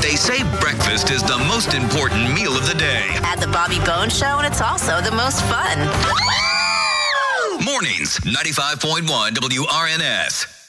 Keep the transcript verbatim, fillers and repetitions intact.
They say breakfast is the most important meal of the day. At the Bobby Bones Show, and it's also the most fun. Mornings, ninety-five point one W R N S.